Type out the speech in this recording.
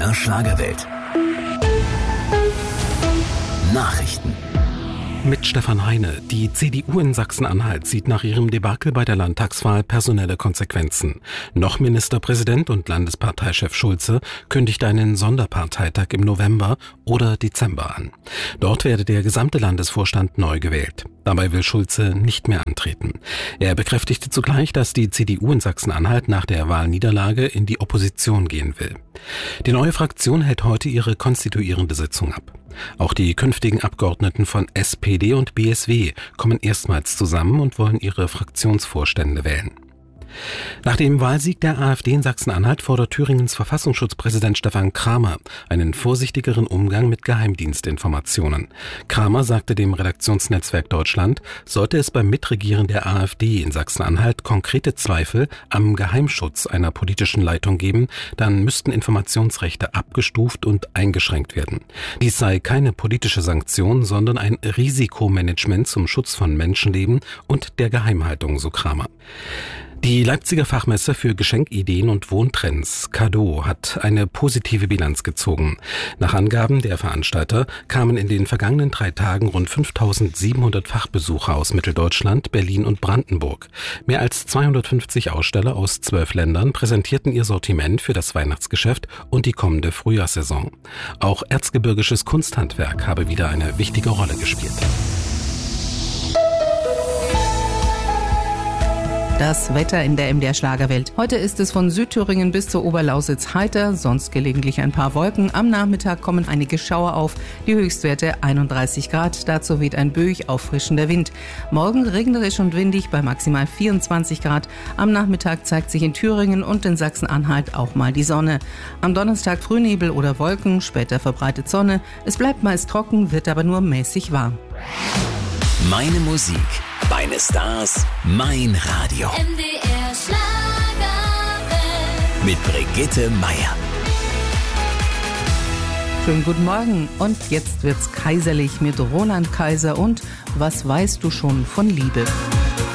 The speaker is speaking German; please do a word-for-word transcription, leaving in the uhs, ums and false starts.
der Schlagerwelt. Nachrichten. Mit Stefan Heine. Die C D U in Sachsen-Anhalt sieht nach ihrem Debakel bei der Landtagswahl personelle Konsequenzen. Noch Ministerpräsident und Landesparteichef Schulze kündigt einen Sonderparteitag im November oder Dezember an. Dort werde der gesamte Landesvorstand neu gewählt. Dabei will Schulze nicht mehr antreten. Er bekräftigte zugleich, dass die C D U in Sachsen-Anhalt nach der Wahlniederlage in die Opposition gehen will. Die neue Fraktion hält heute ihre konstituierende Sitzung ab. Auch die künftigen Abgeordneten von S P D und B S W kommen erstmals zusammen und wollen ihre Fraktionsvorstände wählen. Nach dem Wahlsieg der AfD in Sachsen-Anhalt fordert Thüringens Verfassungsschutzpräsident Stefan Kramer einen vorsichtigeren Umgang mit Geheimdienstinformationen. Kramer sagte dem Redaktionsnetzwerk Deutschland, sollte es beim Mitregieren der AfD in Sachsen-Anhalt konkrete Zweifel am Geheimschutz einer politischen Leitung geben, dann müssten Informationsrechte abgestuft und eingeschränkt werden. Dies sei keine politische Sanktion, sondern ein Risikomanagement zum Schutz von Menschenleben und der Geheimhaltung, so Kramer. Die Leipziger Fachmesse für Geschenkideen und Wohntrends Cadeau hat eine positive Bilanz gezogen. Nach Angaben der Veranstalter kamen in den vergangenen drei Tagen rund fünftausendsiebenhundert Fachbesucher aus Mitteldeutschland, Berlin und Brandenburg. Mehr als zweihundertfünfzig Aussteller aus zwölf Ländern präsentierten ihr Sortiment für das Weihnachtsgeschäft und die kommende Frühjahrssaison. Auch erzgebirgisches Kunsthandwerk habe wieder eine wichtige Rolle gespielt. Das Wetter in der M D R Schlagerwelt. Heute ist es von Südthüringen bis zur Oberlausitz heiter, sonst gelegentlich ein paar Wolken. Am Nachmittag kommen einige Schauer auf, die Höchstwerte einunddreißig Grad. Dazu weht ein böig auffrischender Wind. Morgen regnerisch und windig bei maximal vierundzwanzig Grad. Am Nachmittag zeigt sich in Thüringen und in Sachsen-Anhalt auch mal die Sonne. Am Donnerstag Frühnebel oder Wolken, später verbreitet Sonne. Es bleibt meist trocken, wird aber nur mäßig warm. Meine Musik, meine Stars, mein Radio. M D R Schlagerwelt. Mit Brigitte Meier. Schönen guten Morgen. Und jetzt wird's kaiserlich mit Roland Kaiser und Was weißt du schon von Liebe?